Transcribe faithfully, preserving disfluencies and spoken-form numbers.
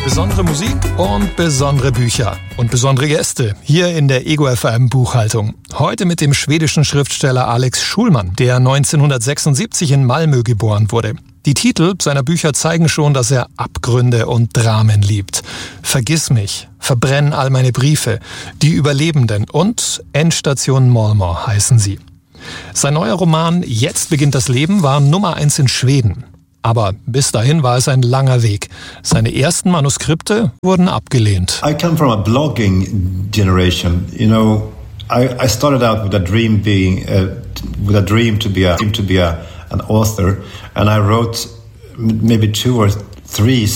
Besondere Musik und besondere Bücher und besondere Gäste hier in der Ego F M Buchhaltung. Heute mit dem schwedischen Schriftsteller Alex Schulman, der neunzehnhundertsechsundsiebzig in Malmö geboren wurde. Die Titel seiner Bücher zeigen schon, dass er Abgründe und Dramen liebt. Vergiss mich, Verbrenn all meine Briefe, Die Überlebenden und Endstation Malmö heißen sie. Sein neuer Roman Jetzt beginnt das Leben war Nummer eins in Schweden. Aber bis dahin war es ein langer Weg. Seine ersten Manuskripte wurden abgelehnt. I come from a blogging generation. You know, I, I started out with a dream being, uh, with a dream to be a, to be a, an author, and I wrote maybe two or three